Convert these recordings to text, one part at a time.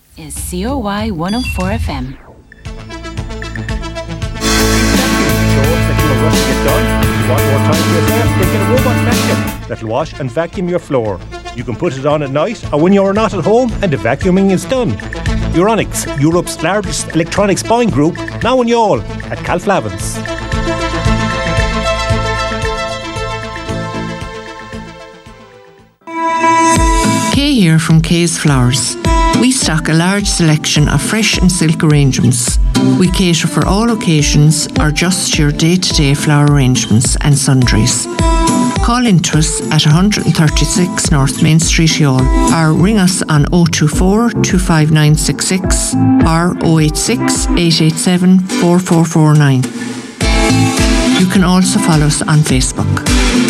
is COY 104 FM. Want more time to yourself? Then get a robot vacuum that'll wash and vacuum your floor. You can put it on at night or when you're not at home and the vacuuming is done. Euronics, Europe's largest electronics buying group, now in Youghal at Calflavins. Kay here from Kay's Flowers. We stock a large selection of fresh and silk arrangements. We cater for all occasions or just your day-to-day flower arrangements and sundries. Call into us at 136 North Main Street, Youghal, or ring us on 024 25966 or 086 887 4449. You can also follow us on Facebook.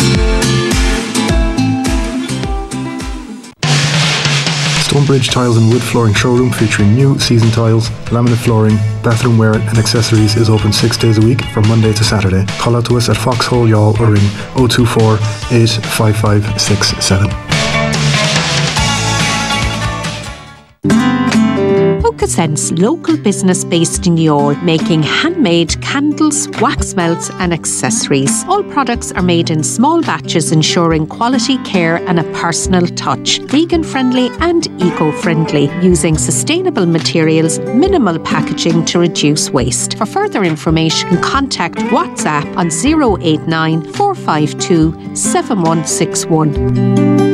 Stonebridge Tiles and Wood Flooring Showroom featuring new season tiles, laminate flooring, bathroom wear and accessories is open 6 days a week from Monday to Saturday. Call out to us at Foxhole Youghal or ring 024 855 67. Sense local business based in Youghal, making handmade candles, wax melts and accessories. All products are made in small batches, ensuring quality care and a personal touch. Vegan friendly and eco-friendly, using sustainable materials, minimal packaging to reduce waste. For further information, contact WhatsApp on 089 452 7161.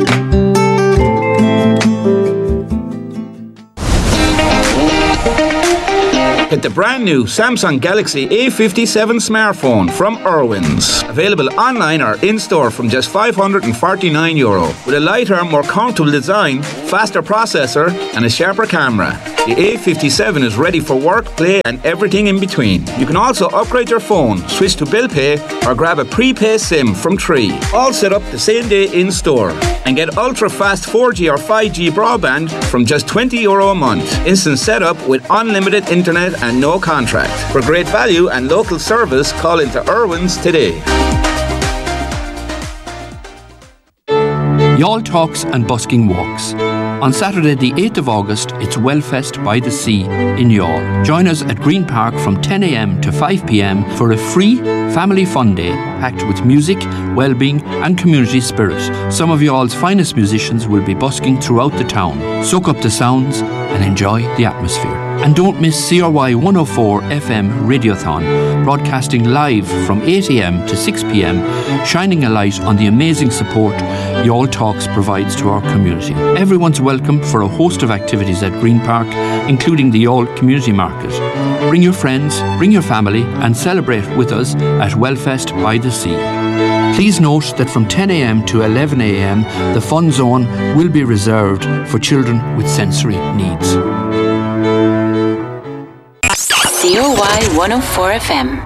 Get the brand new Samsung Galaxy A57 smartphone from Irwin's. Available online or in-store from just €549. With a lighter, more comfortable design, faster processor and a sharper camera. The A57 is ready for work, play and everything in between. You can also upgrade your phone, switch to bill pay or grab a prepaid SIM from Tree. All set up the same day in-store. And get ultra-fast 4G or 5G broadband from just €20 a month. Instant setup with unlimited internet and no contract. For great value and local service, call into Irwin's today. Youghal Talks and Busking Walks. On Saturday the 8th of August, it's Wellfest by the Sea in Youghal. Join us at Green Park from 10 a.m. to 5 p.m. for a free family fun day packed with music, well-being and community spirit. Some of Youghall's finest musicians will be busking throughout the town. Soak up the sounds and enjoy the atmosphere. And don't miss CRY 104 FM Radiothon, broadcasting live from 8 a.m. to 6 p.m, shining a light on the amazing support Youghal Talks provides to our community. Everyone's welcome for a host of activities at Green Park, including the Youghal Community Market. Bring your friends, bring your family and celebrate with us at Wellfest by the Sea. Please note that from 10 a.m. to 11 a.m, the fun zone will be reserved for children with sensory needs. COY 104 FM.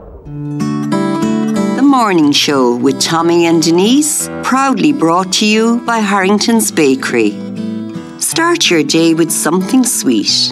The Morning Show with Tommy and Denise, proudly brought to you by Harrington's Bakery. Start your day with something sweet.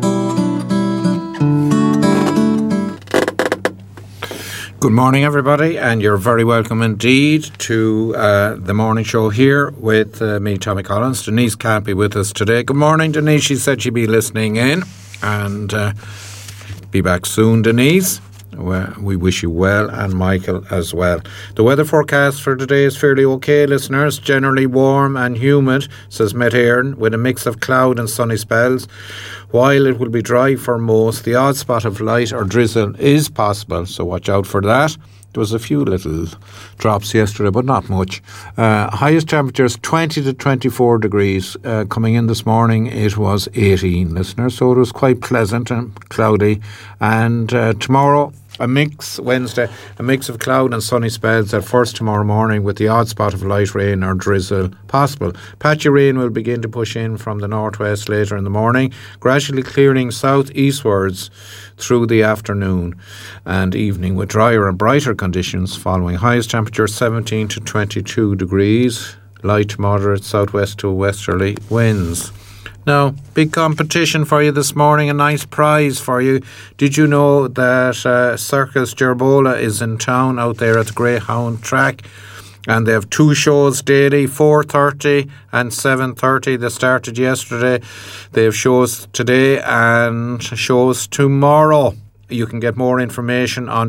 Good morning, everybody, and you're very welcome indeed to the morning show here with me, Tommy Collins. Denise can't be with us today. Good morning, Denise. She said she'd be listening in and be back soon, Denise. We wish you well, and Michael as well. The weather forecast for today is fairly okay, listeners. Generally warm and humid, says Met Éireann, with a mix of cloud and sunny spells. While it will be dry for most, the odd spot of light or drizzle is possible, so watch out for that. There was a few little drops yesterday, but not much. Highest temperatures 20 to 24 degrees. Coming in this morning, it was 18, listeners, so it was quite pleasant and cloudy. And tomorrow, Wednesday, a mix of cloud and sunny spells at first tomorrow morning, with the odd spot of light rain or drizzle possible. Patchy rain will begin to push in from the northwest later in the morning, gradually clearing southeastwards through the afternoon and evening, with drier and brighter conditions following. Highest temperature 17 to 22 degrees, light to moderate southwest to westerly winds. Now, big competition for you this morning, a nice prize for you. Did you know that Circus Gerbola is in town out there at the Greyhound track? And they have 2 shows daily, 4:30 and 7:30. They started yesterday. They have shows today and shows tomorrow. You can get more information on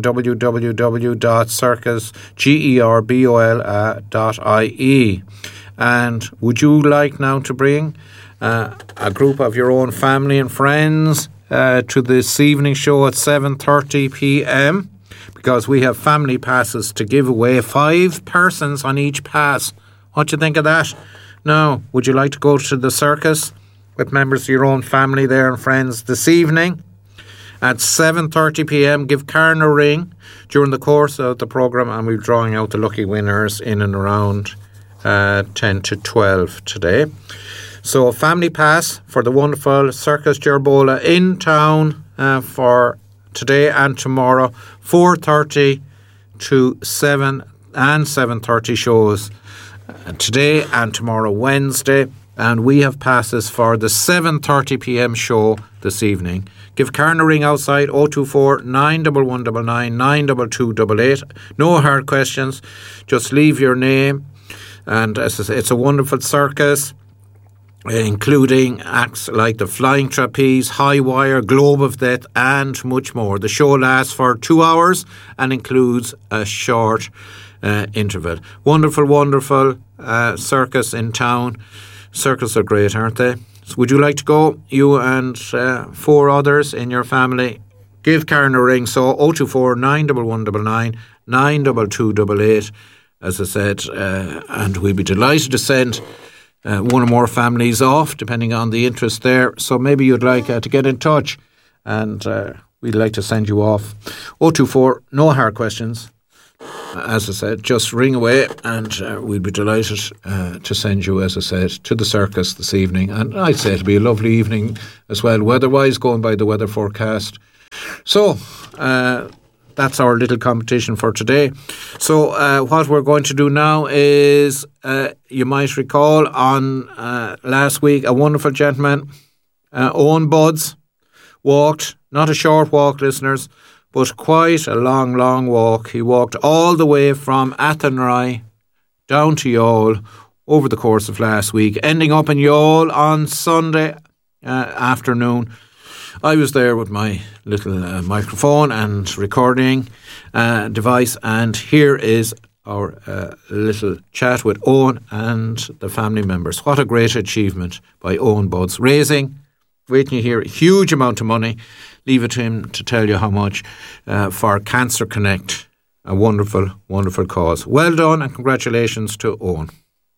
www.circusgerbol.ie. And would you like now to bring a group of your own family and friends to this evening show at 7:30 p.m? Because we have family passes to give away, 5 persons on each pass. What do you think of that? Now, would you like to go to the circus with members of your own family there and friends this evening? At 7:30 p.m, give Karen a ring during the course of the programme, and we're drawing out the lucky winners in and around 10 to 12 today. So, family pass for the wonderful Circus Gerbola in town for today and tomorrow, 4:30 to 7 and 7:30 shows today and tomorrow, Wednesday. And we have passes for the 7:30 p.m. show this evening. Give Karen a ring outside, 024 91199 92288. No hard questions. Just leave your name. And as I say, it's a wonderful circus, including acts like the Flying Trapeze, High Wire, Globe of Death, and much more. The show lasts for 2 hours and includes a short interval. Wonderful, wonderful circus in town. Circus are great, aren't they? So would you like to go, you and 4 others in your family? Give Karen a ring, so 024 91199 92288, as I said, and we'd be delighted to send one or more families off, depending on the interest there. So maybe you'd like to get in touch, and we'd like to send you off. 024, no hard questions. As I said, just ring away, and we'd be delighted to send you, as I said, to the circus this evening. And I'd say it'll be a lovely evening as well, weather-wise, going by the weather forecast. So, that's our little competition for today. So, what we're going to do now is, you might recall on last week, a wonderful gentleman, Owen Buds, walked, not a short walk, listeners, but quite a long, long walk. He walked all the way from Athenry down to Youghal over the course of last week, ending up in Youghal on Sunday afternoon. I was there with my little microphone and recording device, and here is our little chat with Owen and the family members. What a great achievement by Owen Buds, raising, waiting to hear, a huge amount of money. Leave it to him to tell you how much for Cancer Connect, a wonderful, wonderful cause. Well done, and congratulations to Owen.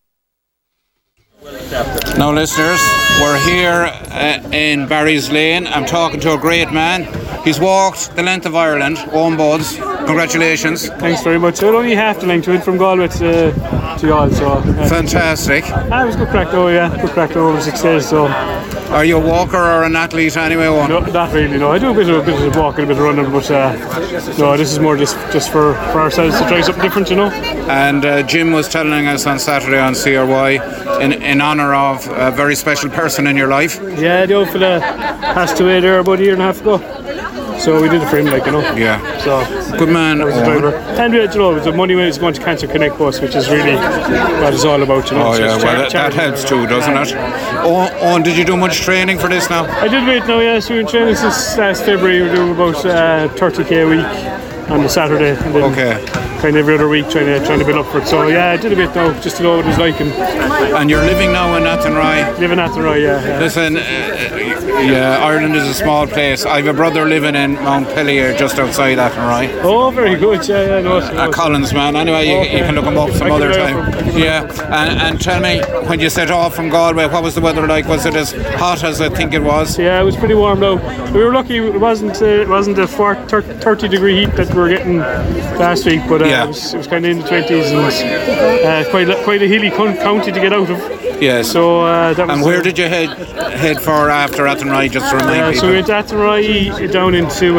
Now, listeners, we're here in Barry's Lane. I'm talking to a great man. He's walked the length of Ireland, Owen Buds. Congratulations. Thanks very much. So only half the length. Went from Galway to Youghal. So fantastic. It was good crack though, yeah. Good crack though over 6 days. So. Are you a walker or an athlete anyway, Owen? No, not really, no. I do a bit of walking, a bit of running, but no, this is more just for ourselves to try something different, you know. And Jim was telling us on Saturday on CRY, in honour of a very special person in your life. Yeah, the old fella passed away there about a year and a half ago. So we did it for him, like, you know. Yeah. So good man. That was the driver. And you know, the money is going to Cancer Connect Bus, which is really what it's all about, you know. Oh yeah, well that helps too, doesn't it? Owen, did you do much training for this now? I did wait now, yeah. So we've been training since last February. We're doing about 30k a week on the Saturday, and then kind of every other week trying to build up for it. So yeah, I did a bit now, just to know what it was like. And you're living now in Athenry? Living in Athenry, yeah. Listen, Ireland is a small place. I have a brother living in Montpellier, just outside Athenry. Oh, very good, yeah, I know. A Collins man. Anyway, you can look him up some other time. Yeah, and tell me, when you set off from Galway, what was the weather like? Was it as hot as I think it was? Yeah, it was pretty warm though. We were lucky it wasn't a 30 degree heat that we were getting last week, but it was kind of in the 20s and quite a hilly county to get out of. Yes. So that was. And where did you head for after Athenry? Just to remind people. So we went to Athenry down into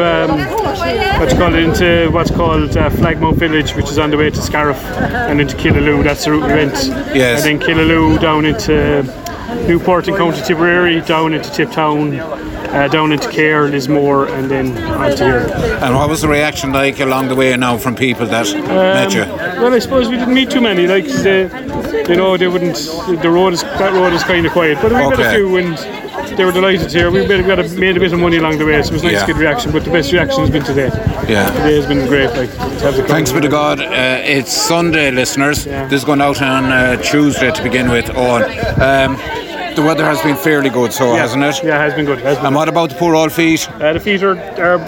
what's called Flagmount Village, which is on the way to Scariff, and into Killaloo. That's the route we went. Yes. And then Killaloo down into Newport in County Tipperary, down into Tiptown, down into Care, Lismore, and then on to here. And what was the reaction like along the way now from people that met you? Well, I suppose we didn't meet too many. Like they wouldn't. That road is kind of quiet, but we met a few, and they were delighted here. We made a bit of money along the way, so it was nice to get reaction. But the best reaction has been today. Yeah, today has been great. Like, thanks be to God. It's Sunday, listeners. Yeah. This is going out on Tuesday to begin with. The weather has been fairly good, hasn't it? Yeah, it has been good. And what about the poor old feet? The feet are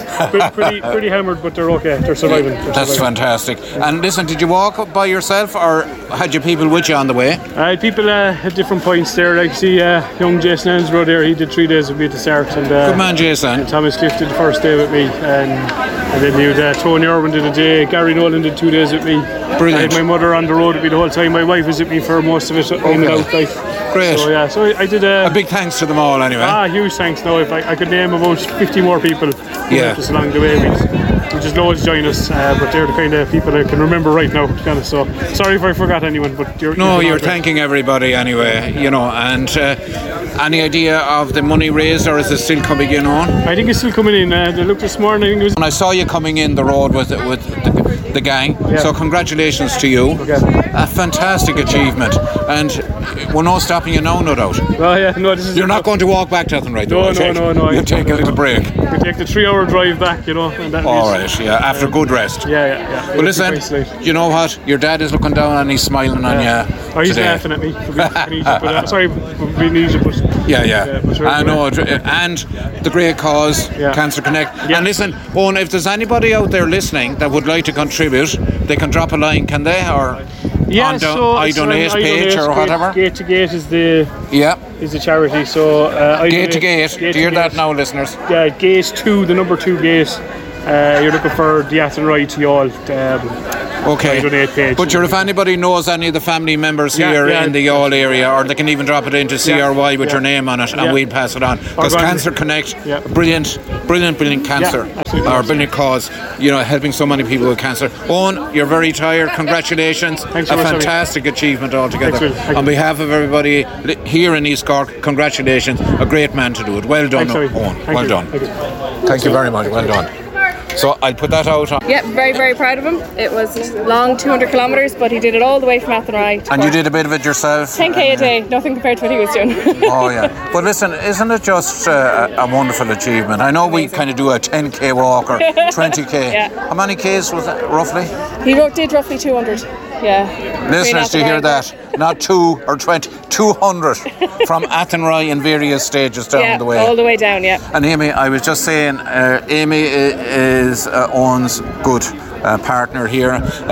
pretty hammered, but they're okay. They're surviving. That's fantastic. And listen, did you walk by yourself, or had you people with you on the way? I had people at different points there. Like, see, young Jason Ansbro there, he did 3 days with me at the start. And, good man, Jason. And Thomas Cliff did the first day with me. And then you had Tony Irwin did a day. Gary Nolan did 2 days with me. Brilliant. I had my mother on the road with me the whole time. My wife was with me for most of it. In and out, like. Great. So I did a big thanks to them all anyway. Huge thanks. Now, if I could name about 50 more people who helped us along the way. We just loads join us, but they're the kind of people I can remember right now, to be honest. So sorry if I forgot anyone, but you're thanking everybody anyway, and any idea of the money raised, or is it still coming in on? I think it's still coming in. They looked this morning. And I saw you coming in the road with the gang, so congratulations to you. A fantastic achievement, and we're not stopping you now, no doubt. Oh yeah, no, this is. You're not going to walk back to Athenry, no. You'll take a little break. We take the 3-hour drive back, and that all right, after good rest. Yeah. Well, listen, you know what? Your dad is looking down and he's smiling on you. Oh, he's laughing at me for being Egypt, but sorry for being Egypt. I know, and the great cause, Cancer Connect. And listen, Owen, if there's anybody out there listening that would like to contribute, they can drop a line, can they? Or on the iDonate page or whatever. Gate to Gate is the charity. So Gate to Gate. Do you hear that now, listeners? Yeah, Gate 2, the number 2 Gate. You're looking for the Athenry to Youghal. Okay, page. But if anybody knows any of the family members here in the Youghal area, or they can even drop it into CRY with your name on it, and we'll pass it on. Because Cancer Connect, brilliant cancer, or brilliant cause, helping so many people with cancer. Owen, you're very tired. Congratulations. Thanks a fantastic achievement altogether. On behalf of everybody here in East Cork, congratulations. A great man to do it. Well done, Owen. Well done. Thank you very much. Well done. So I'll put that out on. Yeah, very, very proud of him. It was long, 200 kilometres, but he did it all the way from Athenry. And you did a bit of it yourself? 10k a day, nothing compared to what he was doing. Oh yeah, but listen, isn't it just a wonderful achievement? I know we kind of do a 10k walk or 20k. How many k's was that roughly? He did roughly 200. Yeah. Listeners, do you hear that? Not 2 or 20, 200 from Athenry in various stages down the way. All the way down, And Amy, I was just saying, Amy is Owen's good partner here.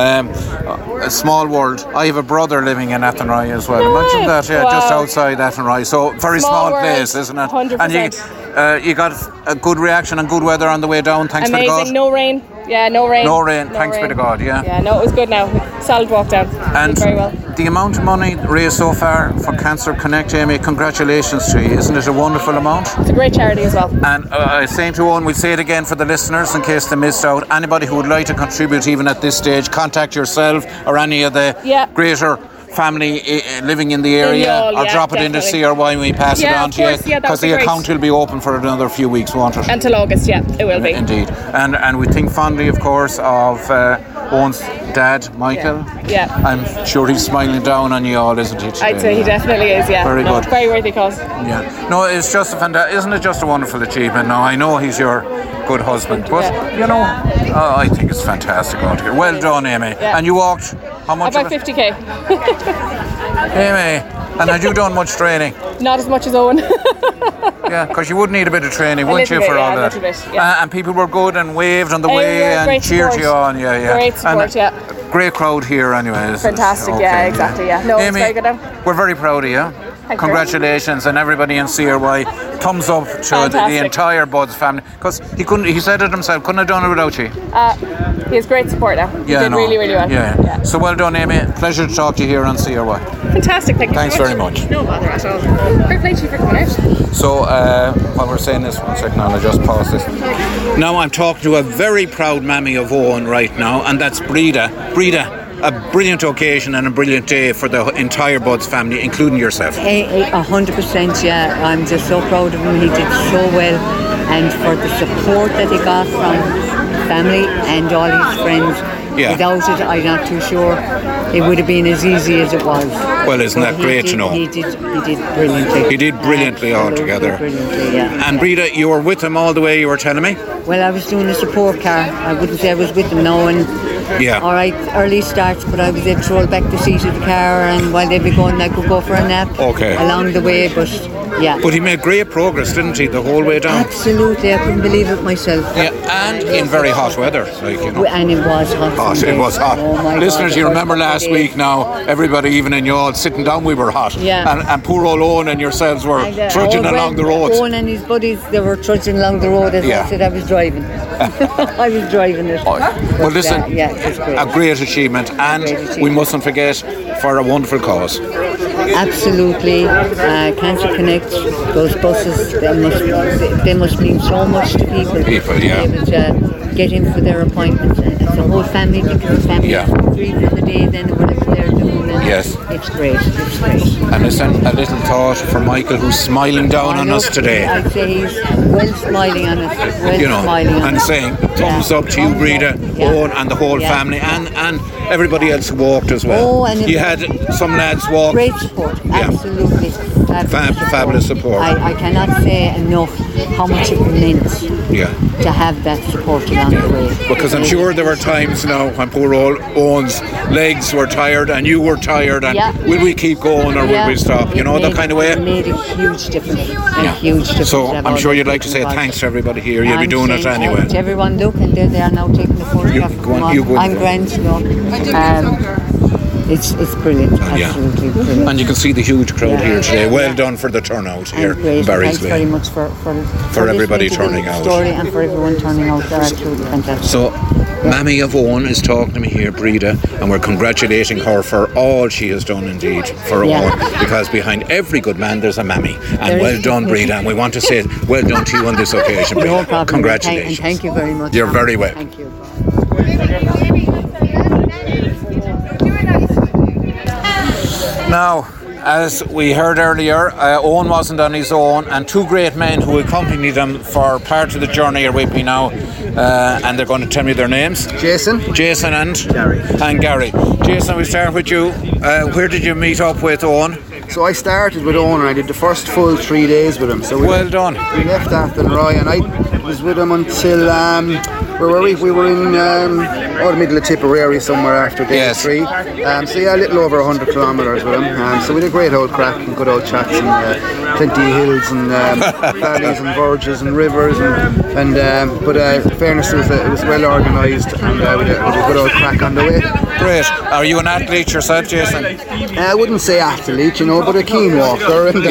A small world. I have a brother living in Athenry as well. Imagine that, just outside Athenry. So very small place, isn't it? 100%. And you got a good reaction and good weather on the way down, thanks Amazing. be to God. No rain. Yeah, no rain. No rain, thanks be to God, Yeah, no, it was good now. Solid walk down. And very well. The amount of money raised so far for Cancer Connect, Amy, congratulations to you. Isn't it a wonderful amount? It's a great charity as well. And I was saying to Owen, we'll say it again for the listeners in case they missed out. Anybody who would like to contribute even at this stage, contact yourself or any of the greater family living in the area, or drop it into CRY and we pass it on to you, because the account will be open for another few weeks, won't it? Until August, it will be. Indeed. And we think fondly, of course, of Owen's dad, Michael. I'm sure he's smiling down on you all, isn't he, today? I'd say he definitely is, Very good. Very worthy cause. No, it's just isn't it just a wonderful achievement? Now, I know he's your good husband, but I think it's fantastic out here. Well done, Amy. And you walked how much? About 50k. Amy, and had you done much training? Not as much as Owen. Because you would need a bit of training, wouldn't you, for all that? And people were good and waved on the way and cheered you on. Great support, Great crowd here anyway. Fantastic, exactly, No, Amy, it's very good now. We're very proud of you. Congratulations, and everybody in CRY. Thumbs up to the entire Buds family, because he said it himself, couldn't have done it without you. He has great support now. He did really, really well. So well done, Amy. Pleasure to talk to you here on CRY. Fantastic, thanks very much. No bother at all. Fair play to you for coming out. So while we're saying this, 1 second, I'll just pause this. Now I'm talking to a very proud mammy of Owen right now, and that's Breda. Breda, a brilliant occasion and a brilliant day for the entire Buds family, including yourself. 100%, yeah. I'm just so proud of him. He did so well, and for the support that he got from family and all his friends. Yeah. Without it, I'm not too sure it would have been as easy as it was. Well, isn't that great to know? He did brilliantly. He did brilliantly altogether. Brilliantly, yeah. And Breda, you were with him all the way, you were telling me? Well, I was doing a support car. I wouldn't say I was with them now, and all right, early starts, but I was able to roll back the seat of the car, and while they'd be going, I could go for a nap along the way, but yeah. But he made great progress, didn't he, the whole way down? Absolutely, I couldn't believe it myself. Yeah, and in very hot weather, like, you know. And it was hot. It was hot. Oh my Listeners, God, you remember last week now, everybody, even in Youghal, sitting down, we were hot. Yeah. And poor old Owen and yourselves were trudging along the roads. Owen and his buddies, they were trudging along the road. As I said, I was driving. I was driving it. Well, listen, it was great. a great achievement, and we mustn't forget, for a wonderful cause. Absolutely. Cancer Connect, those buses, they must mean so much to people. Yeah. Able to get in for their appointments, and the whole family, because the family free for the day then, whatever they're doing. Yes. It's great. And listen, a little thought for Michael, who's smiling down on us today. I'd say he's well smiling on us. And saying thumbs up to you, Breda, Owen, and the whole family, and everybody else who walked as well. You had some lads walk. Great support, absolutely. Fabulous support. I cannot say enough how much it meant to have that support along the way. Because I'm sure there were times now when poor old Owen's legs were tired and you were tired, and will we keep going or will we stop? You know, that kind of way. It made a huge difference. A huge difference. So I'm sure you'd like to say thanks to everybody here. You'll be doing it anyway. To everyone, look, and they are now taking the photograph. I'm grand, you know. It's brilliant, absolutely brilliant. And you can see the huge crowd here today. Well done for the turnout here in Barry's Way. Thanks very much for everybody turning out. Story and for everyone turning out. They're absolutely fantastic. So, Mammy of Owen is talking to me here, Breda, and we're congratulating her for all she has done indeed for Owen, because behind every good man there's a Mammy. And well done, Breda, and we want to say well done to you on this occasion, Breda. No problem. Congratulations. And thank you very much. You're very well. Thank you. Now, as we heard earlier, Owen wasn't on his own, and two great men who accompanied him for part of the journey are with me now, and they're going to tell me their names. Jason and Gary. Jason, we start with you. Where did you meet up with Owen? So I started with Owen and I did the first full 3 days with him. So well done. We left Athenry and I was with him until where were we? We were in the middle of Tipperary somewhere after day 3. So a little over 100 kilometres with him. So we had a great old crack and good old chats, and plenty of hills and valleys and verges and rivers, but in fairness, it was well organised, and we had a good old crack on the way. Great. Are you an athlete yourself, Jason? I wouldn't say athlete, but a keen walker, and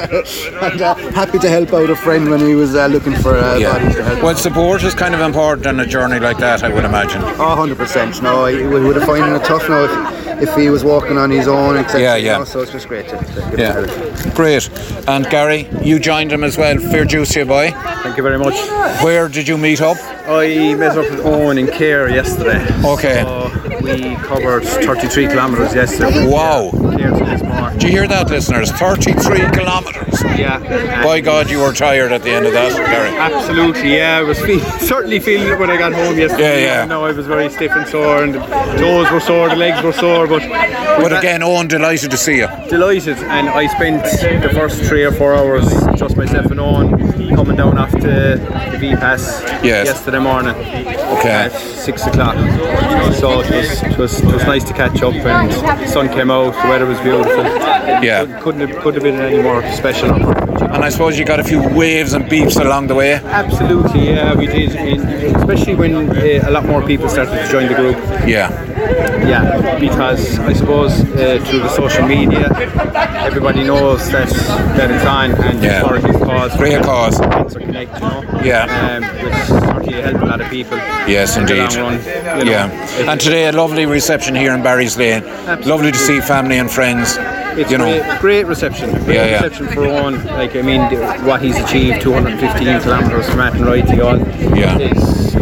happy to help out a friend when he was looking for bodies to help. Well, support is kind of important on a journey like that, I would imagine. 100%. No, he would have found it tough now if he was walking on his own, etc. So it's just great to give him help. Great. And Gary, you joined him as well. Fair dues to you, boy. Thank you very much. Where did you meet up? I met up with Owen in Cahir yesterday. Okay. So we covered 33 kilometres yesterday. Wow. Did you hear that, listeners? 33 kilometres. Yeah. By God, you were tired at the end of that, Gary. Absolutely, yeah. I was certainly feeling it when I got home yesterday. Yeah. No, I was very stiff and sore, and the toes were sore, the legs were sore, but again, Owen, delighted to see you. Delighted, and I spent the first 3 or 4 hours, just myself and Owen, coming down off the V-Pass yesterday morning. Okay. At 6 o'clock. So it was nice to catch up, and the sun came out, the weather was beautiful. Yeah. Couldn't have been any more special. And I suppose you got a few waves and beeps along the way. Absolutely, yeah, we did. Especially when a lot more people started to join the group. Yeah, because I suppose through the social media, everybody knows that it's on, and it's for a good cause. Great cause. Cancer Connect, which certainly helped a lot of people. Yes, indeed. And today, a lovely reception here in Barry's Lane. Absolutely. Lovely to see family and friends. It's great reception. Reception for Owen. What he's achieved, 215 kilometres from Athenry to Youghal, is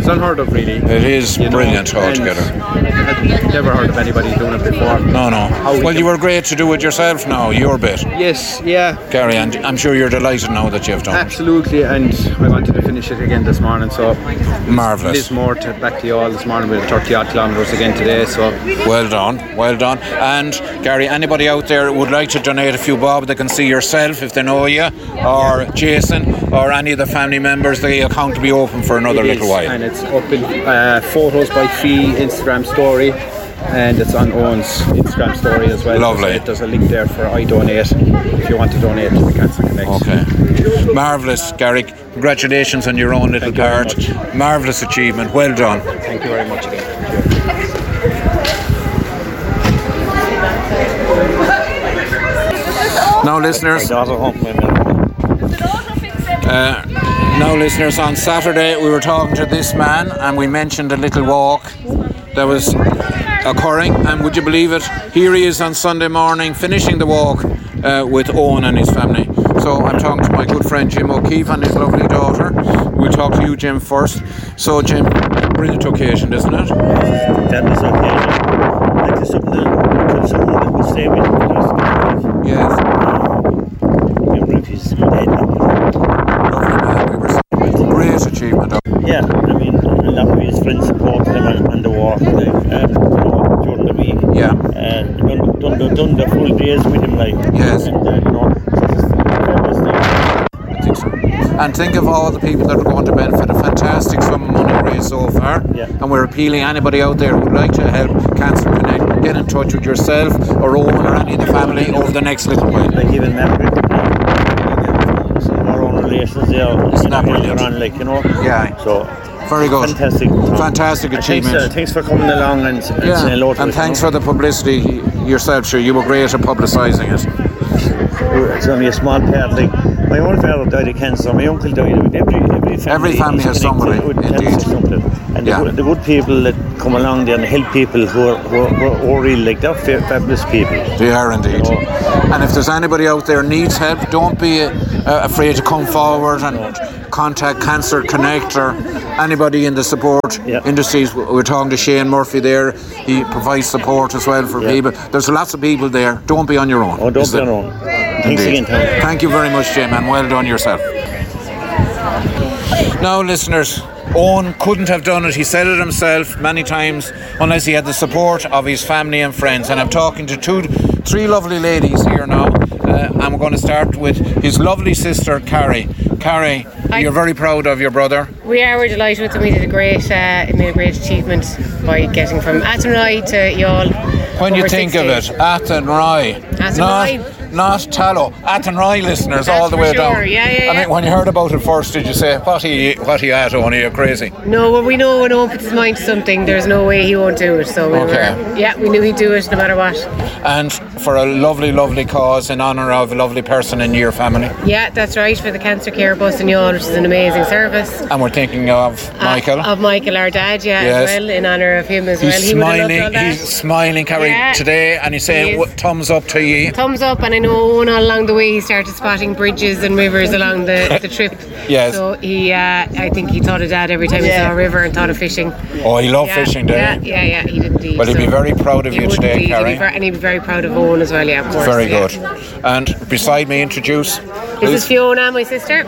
It's unheard of, really. It is brilliant altogether. I've never heard of anybody doing it before. No. Well, you were great to do it yourself now, your bit. Yes, yeah. Gary, and I'm sure you're delighted now that you've done Absolutely, and I wanted to finish it again this morning, so... Marvellous. Lismore to back to you all this morning with 30 odd kilometres again today, so... Well done. And, Gary, anybody out there who would like to donate a few bob, they can see yourself if they know you, or Jason, or any of the family members. The account will be open for another little while. And it's up in Photos by Fee Instagram story, and it's on Owen's Instagram story as well. Lovely. There's a link there for I Donate if you want to donate to the Cancer Connect. Okay. Marvellous, Gary. Congratulations on your own little card. Marvellous achievement. Well done. Thank you very much again. Now, listeners. Now, listeners, on Saturday we were talking to this man and we mentioned a little walk that was occurring, and would you believe it, here he is on Sunday morning finishing the walk with Owen and his family. So I'm talking to my good friend Jim O'Keefe and his lovely daughter. We'll talk to you, Jim, first. So, Jim, brilliant occasion, isn't it? That is occasion. That is something that will stay with him. Yes. Remember if he's dead. Great achievement. Yeah, I mean, a lot of his friends support him on the walk during the week. Yeah. Done the full days with him, like. Yes. And, I think so. And think of all the people that are going to benefit. A fantastic sum of money raised so far. Yeah. And we're appealing anybody out there who would like to help Cancer Connect, get in touch with yourself or Owen or any of the family over the next little while. Like even Margaret, our own relations, Isn't that brilliant? on, like, Yeah. So very good. Fantastic achievement. Thanks for coming along and saying hello to us. And thanks for the publicity yourself, sure. You were great at publicising it. It's only a small part. Like my own father died of cancer. My uncle died of it. Every family has somebody, indeed. And the good people that come along there and help people who are real, like they're fabulous people. They are indeed. And if there's anybody out there needs help, don't be afraid to come forward and contact Cancer Connect or anybody in the support industries. We're talking to Shane Murphy there. He provides support as well for people. There's lots of people there. Don't be on your own. Don't be on your own. Thanks again, Tom. Thank you very much, Jim, and well done yourself. Now, listeners, Owen couldn't have done it. He said it himself many times unless he had the support of his family and friends. And I'm talking to three lovely ladies here now. And we're going to start with his lovely sister, Carrie. Carrie, you're very proud of your brother. We're delighted with him. He made a great achievement by getting from Athenry to Youghal. When you think of it, Athenry. Not Tallow. Athenry, listeners, all the way down. Yeah. I mean, when you heard about it first, did you say, what are you at, Owen? You're crazy? No, well, we know when Owen puts his mind to something, there's no way he won't do it. So we knew he'd do it no matter what. And for a lovely, lovely cause in honour of a lovely person in your family. Yeah, that's right, for the Cancer Care Bus in Youghal, which is an amazing service. And we're thinking of Michael. Of Michael, our dad, as well, in honour of him as well. He's smiling, Carrie, today, and he's saying thumbs up to you. Thumbs up, and I know Owen all along the way he started spotting bridges and rivers along the trip. Yes. So I think he thought of Dad every time he saw a river and thought of fishing. Oh, he loved fishing, didn't he? Yeah, he did indeed. Well, he'd be very proud of you today, Carrie. And he'd be very proud of Owen as well, of course. Very good. And beside me, introduce. This is Fiona, my sister.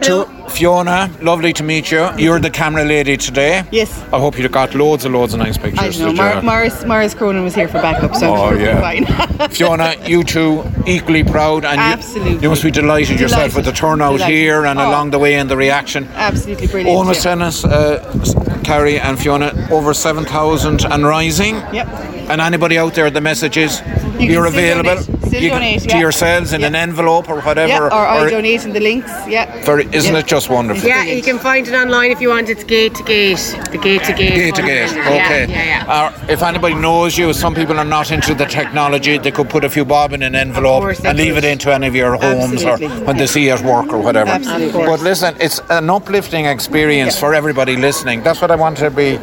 Fiona, lovely to meet you. You're the camera lady today. Yes. I hope you got loads of nice pictures. I know. Morris Cronin was here for backup, so fine. Fiona, you two equally proud, and absolutely. You must be delighted yourself with the turnout here and along the way and the reaction. Absolutely brilliant. Owen was telling us, Carrie and Fiona, over 7,000 and rising. Yep. And anybody out there, the message is you're available. Still donate to yourselves in an envelope or whatever. Yeah, or I donate in the links. Isn't it just wonderful? Yeah, you can find it online if you want. It's Gate to Gate. The Gate to Gate. Gate to Gate. Okay. Yeah. If anybody knows you, some people are not into the technology, they could put a few bob in an envelope and leave it into any of your homes or when they see you at work or whatever. Absolutely. But listen, it's an uplifting experience for everybody listening. That's what I want to be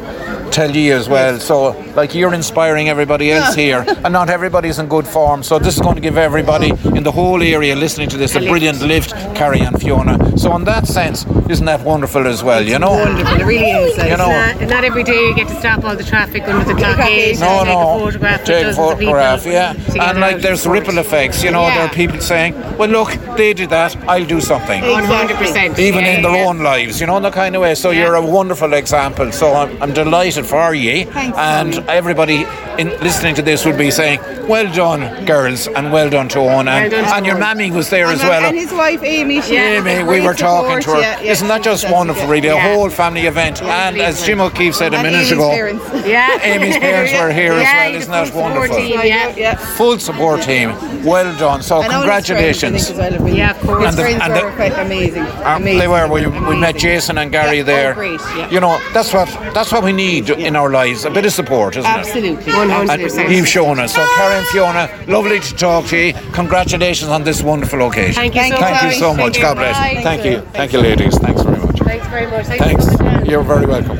tell you as well. So, like, you're inspiring everybody else here, and not everybody's in good form. So this is going to give everybody in the whole area listening to this a brilliant lift, Carrie and Fiona. So in that sense, isn't that wonderful as well, you know? Wonderful, it really is. You know, not every day you get to stop all the traffic under the clock gate and take a photograph with dozens of people. And like there's ripple effects, you know, there are people saying, well look, they did that, I'll do something. 100%. Even in their own lives, you know, in that kind of way. So you're a wonderful example. So I'm delighted for you. And everybody listening to this would be saying, well done, girls, and well done to Owen. And your mammy was there as well. And his wife, Amy. Amy, we were talking to her. Isn't that just wonderful, really? A whole family event. And as Jim O'Keefe said a minute ago, Amy's parents were here as well. Isn't that wonderful? Full support team. Well done. So congratulations. Yeah, of course. His friends were quite amazing. They were. We met Jason and Gary there. Great, You know, that's what we need in our lives. A bit of support, isn't it? Absolutely. 100%. And you've shown us. So Carrie and Fiona, lovely to talk to you. Congratulations on this wonderful occasion. Thank you so much. God bless. Thank you. Thank you, ladies. Thanks very much. Thanks very much. Thanks. You're very welcome.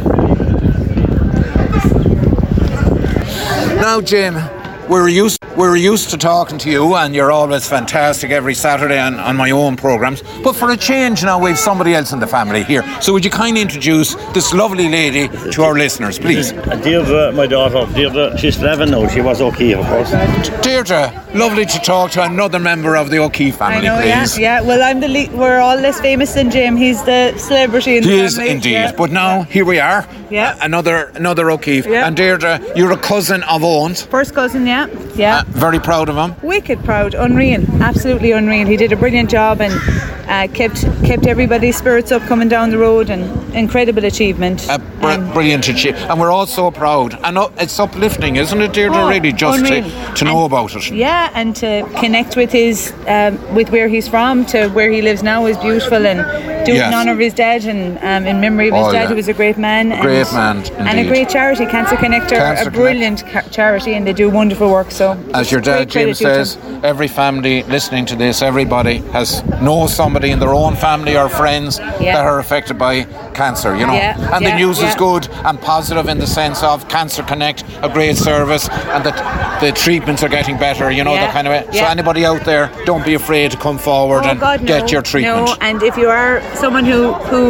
Now, Jim, we're used to talking to you, and you're always fantastic every Saturday on my own programmes. But for a change now, we've somebody else in the family here. So would you kindly introduce this lovely lady to our listeners, please? Deirdre, my daughter. Deirdre, she's 11 now. She was O'Keefe, of course. Deirdre, lovely to talk to another member of the O'Keefe family, please. Yeah. Well, we're all less famous than Jim. He's the celebrity in the family. He is indeed. Yeah. But now, here we are. Yeah. Another O'Keefe. Yeah. And Deirdre, you're a cousin of Owen's. First cousin, yeah. Very proud of him. Wicked proud, unreal, absolutely unreal. He did a brilliant job and kept everybody's spirits up coming down the road, and incredible achievement. Brilliant achievement. And we're all so proud. And it's uplifting, isn't it, Deirdre, really, just to know about it. Yeah, and to connect with with where he's from to where he lives now is beautiful, and do it in honour of his dad and in memory of his dad, who was a great man. Great man, indeed. And a great charity, Cancer Connect are a brilliant charity, and they do wonderful work. So, as your dad Jim says, every family listening to this, everybody knows somebody in their own family or friends that are affected by cancer, you know. And the news is good and positive in the sense of Cancer Connect, a great service, and that the treatments are getting better, you know, that kind of way. So anybody out there, don't be afraid to come forward get your treatment. No, and if you are someone who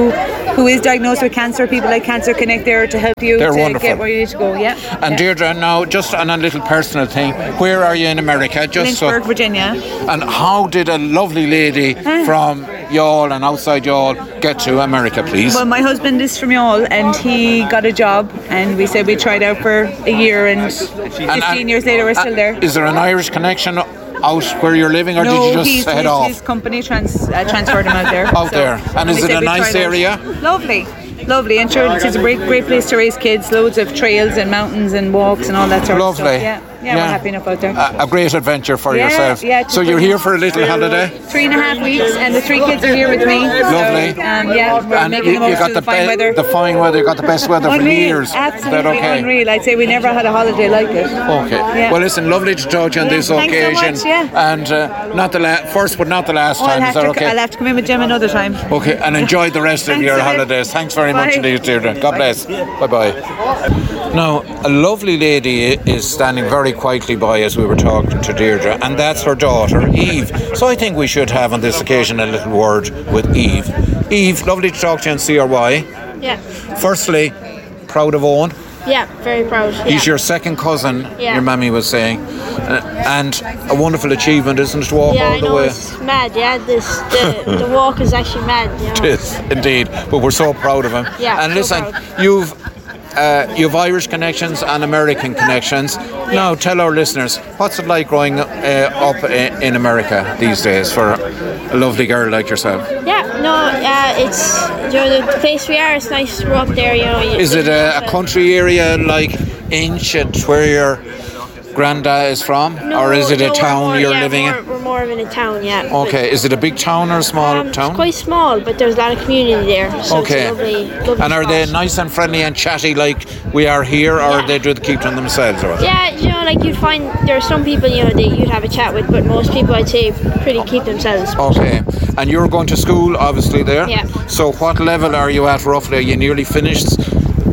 is diagnosed with cancer, people like Cancer Connect there to help you get where you need to go. And Deirdre, now just on a little personal thing, where are you in America? Lynchburg, Virginia. And how did a lovely lady from Youghal and outside Youghal get to America, please? Well, my husband is from Youghal, and he got a job, and we said we tried out for a year, and 15 years later we're still there. Is there an Irish connection out where you're living, or did you just head off? His company transferred him out there. And is it a nice area? Lovely, and sure, it's a great place to raise kids. Loads of trails and mountains and walks and all that sort of stuff. We're happy enough out there. A great adventure for yourself. So you're here for a little holiday? 3.5 weeks, and the 3 kids are here with me. Lovely. We're making the most of the fine weather. The fine weather, you got the best weather for years. Absolutely unreal. I'd say we never had a holiday like it. Okay. Well, listen, lovely to talk to you on this occasion. So much, and not the first, but not the last time. Is that okay? I'll have to come in with Jim another time. Okay, and enjoy the rest of your holidays. Thanks very much indeed, Deirdre. God bless. Bye-bye. Now, a lovely lady is standing very quietly by as we were talking to Deirdre, and that's her daughter, Eve. So I think we should have on this occasion a little word with Eve. Eve, lovely to talk to you and see why. Yeah. Firstly, proud of Owen? Yeah, very proud. He's your second cousin, your mammy was saying. And a wonderful achievement, isn't it, to walk all the way? It's mad, the walk is actually mad. You know? It is, indeed. But we're so proud of him. Yeah, and listen, you've Irish connections and American connections. Now, tell our listeners, what's it like growing up in America these days for a lovely girl like yourself? It's the place we are. It's nice to grow up there. Is it a country area like Ancient, where your granddad is from, or is it a town you're living in? We're more of in a town, Okay, is it a big town or a small town? It's quite small, but there's a lot of community there. So okay. It's a lovely and are they nice and friendly and chatty like we are here, or they do keep to themselves? Or what? Yeah, like you'd find there are some people that you'd have a chat with, but most people I'd say pretty keep themselves. Okay, and you're going to school obviously there. Yeah. So what level are you at roughly? Are you nearly finished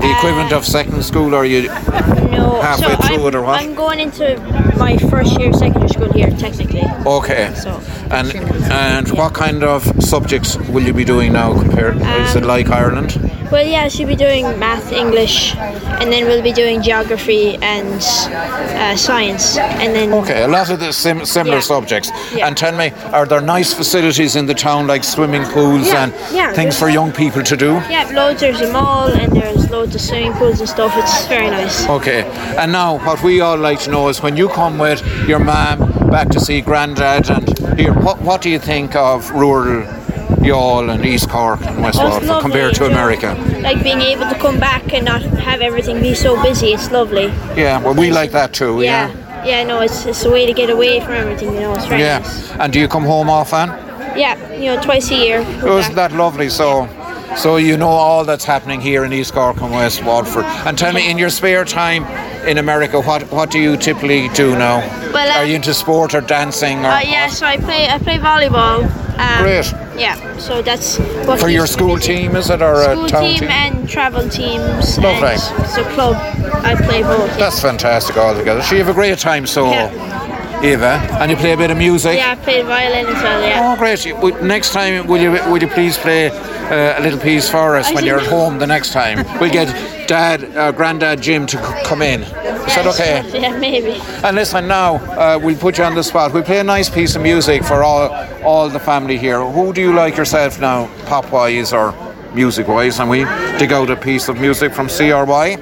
The equivalent of second school, or are you halfway through it, or what? I'm going into my first year of secondary school here, technically. Okay. And what kind of subjects will you be doing now compared? Is it like Ireland? Well, yeah, she'll be doing math, English, and then we'll be doing geography and science, and then. Okay, a lot of the similar subjects. Yeah. And tell me, are there nice facilities in the town, like swimming pools and things for young people to do? Yeah, loads. There's a mall and there's loads of swimming pools and stuff. It's very nice. Okay, and now what we all like to know is when you come with your mum back to see Grandad, and here, what do you think of rural Youghal and East Cork and West Waterford compared to America? Like being able to come back and not have everything be so busy, it's lovely. Yeah, well, we like that too. Yeah, no, it's a way to get away from everything, it's very nice. And do you come home often? Yeah, twice a year. Isn't that lovely? So you know all that's happening here in East Cork and West Waterford. And tell me, in your spare time in America, what do you typically do now? Well, are you into sport or dancing? Or so I play volleyball. Great. Yeah, so that's what for your school team, is it, or school a town team and travel teams? Lovely. And so club, I play both. That's fantastic altogether. So you have a great time, Eva, and you play a bit of music. Yeah, I play violin as well. Yeah. Oh, great! Next time, will you please play a little piece for us when you're at home? The next time, we'll get Grandad Jim to come in. Is that okay? Yeah, maybe. And listen, now we'll put you on the spot. We'll play a nice piece of music for all the family here. Who do you like yourself now, pop-wise or music-wise? And we dig out a piece of music from CRY.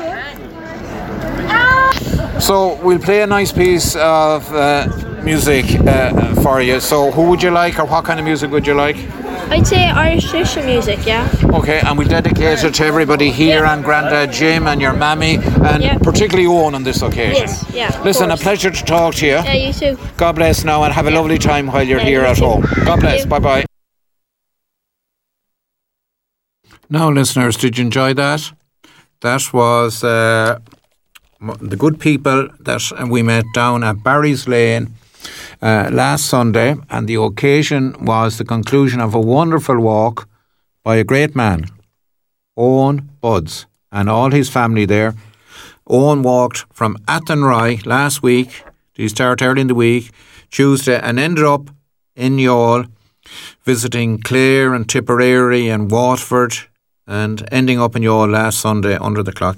So we'll play a nice piece of music for you. So who would you like, or what kind of music would you like? I'd say Irish traditional music, yeah. Okay, and we'll dedicate it to everybody here and Grandad Jim and your mammy, and particularly Owen on this occasion. Yes, yeah. Listen, a pleasure to talk to you. Yeah, you too. God bless now, and have a lovely time while you're here at home. God bless. Bye-bye. Now, listeners, did you enjoy that? That was the good people that we met down at Barry's Lane last Sunday, and the occasion was the conclusion of a wonderful walk by a great man, Owen Buds, and all his family there. Owen walked from Athenry last week. He started early in the week, Tuesday, and ended up in Youghal, visiting Clare and Tipperary and Waterford, and ending up in Youghal last Sunday under the clock.